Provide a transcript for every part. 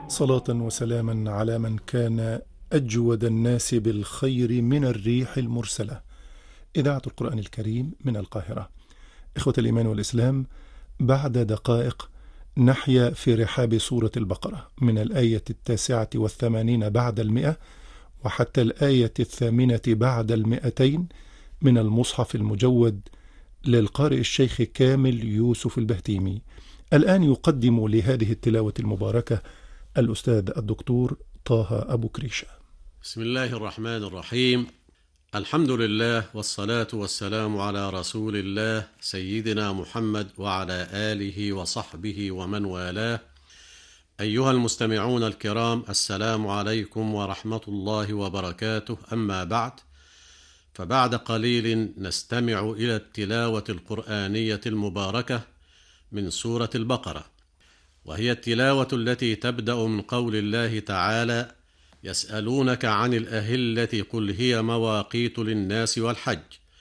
صلاة وسلاما على من كان أجود الناس بالخير من الريح المرسلة. إذاعة القرآن الكريم من القاهرة. إخوة الإيمان والإسلام، بعد دقائق نحيا في رحاب سورة البقرة من الآية 89 بعد 100 وحتى الآية 8 بعد 200 من المصحف المجود للقارئ الشيخ كامل يوسف البهتيمي. الآن يقدم لهذه التلاوة المباركة الأستاذ الدكتور طه أبو كريشة. بسم الله الرحمن الرحيم. الحمد لله والصلاة والسلام على رسول الله سيدنا محمد وعلى آله وصحبه ومن والاه. أيها المستمعون الكرام، السلام عليكم ورحمة الله وبركاته. أما بعد، فبعد قليل نستمع إلى التلاوة القرآنية المباركة من سورة البقرة، وهي التلاوة التي تبدأ من قول الله تعالى: يسألونك عن الأهلة قل هي مواقيت للناس والحج،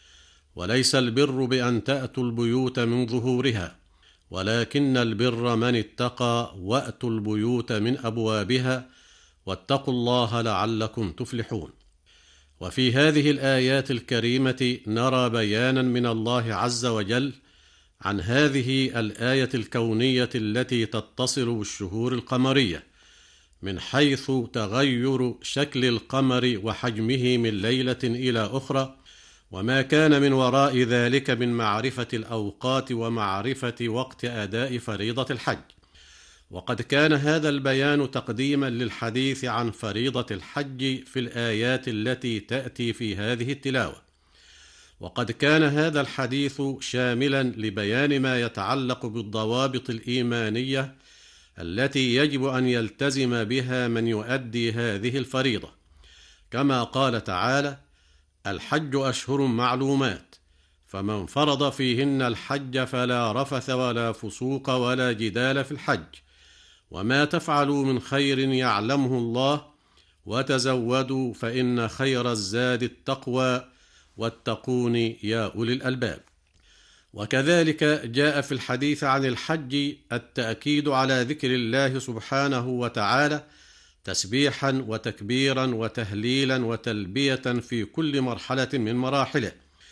وليس البر بأن تأتوا البيوت من ظهورها، ولكن البر من اتقى وأتوا البيوت من أبوابها، واتقوا الله لعلكم تفلحون. وفي هذه الآيات الكريمة نرى بيانا من الله عز وجل عن هذه الآية الكونية التي تتصل بالشهور القمرية، من حيث تغير شكل القمر وحجمه من ليلة إلى أخرى، وما كان من وراء ذلك من معرفة الأوقات ومعرفة وقت أداء فريضة الحج. وقد كان هذا البيان تقديما للحديث عن فريضة الحج في الآيات التي تأتي في هذه التلاوة، وقد كان هذا الحديث شاملا لبيان ما يتعلق بالضوابط الإيمانية التي يجب أن يلتزم بها من يؤدي هذه الفريضة، كما قال تعالى: الحج أشهر معلومات، فمن فرض فيهن الحج فلا رفث ولا فسوق ولا جدال في الحج، وما تفعلوا من خير يعلمه الله، وتزودوا فإن خير الزاد التقوى، واتقون يا أولي الألباب. وكذلك جاء في الحديث عن الحج التأكيد على ذكر الله سبحانه وتعالى تسبيحا وتكبيرا وتهليلا وتلبية في كل مرحلة من مراحله،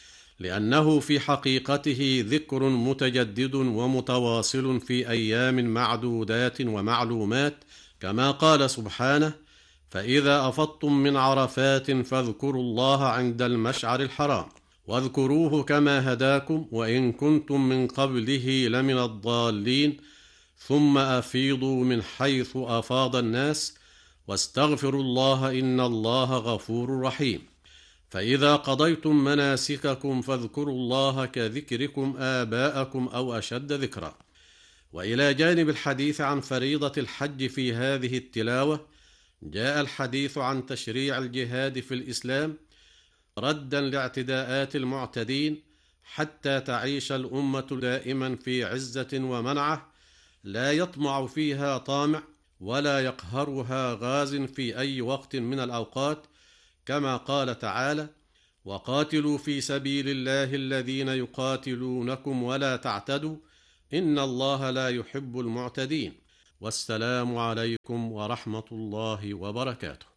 لأنه في حقيقته ذكر متجدد ومتواصل في أيام معدودات ومعلومات، كما قال سبحانه: فإذا أفضتم من عرفات فاذكروا الله عند المشعر الحرام واذكروه كما هداكم وإن كنتم من قبله لمن الضالين ثم أفيضوا من حيث أفاض الناس واستغفروا الله إن الله غفور رحيم. فإذا قضيتم مناسككم فاذكروا الله كذكركم آباءكم أو أشد ذكرا. وإلى جانب الحديث عن فريضة الحج في هذه التلاوة، جاء الحديث عن تشريع الجهاد في الإسلام ردا لاعتداءات المعتدين، حتى تعيش الأمة دائما في عزة ومنعة، لا يطمع فيها طامع ولا يقهرها غاز في أي وقت من الأوقات، كما قال تعالى: وقاتلوا في سبيل الله الذين يقاتلونكم ولا تعتدوا إن الله لا يحب المعتدين. والسلام عليكم ورحمة الله وبركاته.